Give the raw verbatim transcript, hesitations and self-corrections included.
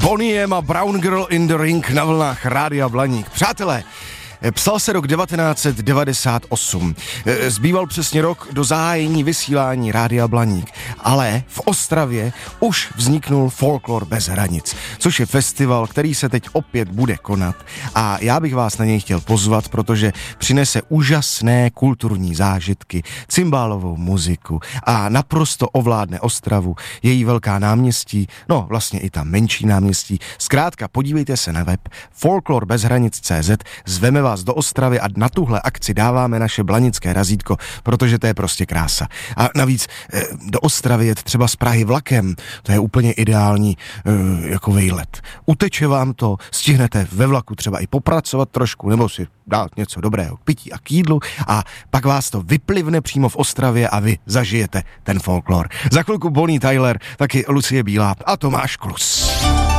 Bonnie M a Brown Girl in the Ring na vlnách Rádia Blaník. Přátelé, psal se rok devatenáct set devadesát osm. Zbýval přesně rok do zahájení vysílání Rádia Blaník. Ale v Ostravě už vzniknul Folklor bez hranic, což je festival, který se teď opět bude konat. A já bych vás na něj chtěl pozvat, protože přinese úžasné kulturní zážitky, cymbálovou muziku a naprosto ovládne Ostravu, její velká náměstí, no vlastně i ta menší náměstí. Zkrátka podívejte se na web folklor bez hranic tečka cé zet, zveme vás do Ostravy a na tuhle akci dáváme naše blanické razítko, protože to je prostě krása. A navíc do Ostravy jet třeba z Prahy vlakem, to je úplně ideální jako vejlet. Uteče vám to, stihnete ve vlaku třeba i popracovat trošku, nebo si dát něco dobrého k pití a k jídlu a pak vás to vyplivne přímo v Ostravě a vy zažijete ten folklor. Za chvilku Bonnie Tyler, taky Lucie Bílá a Tomáš Klus.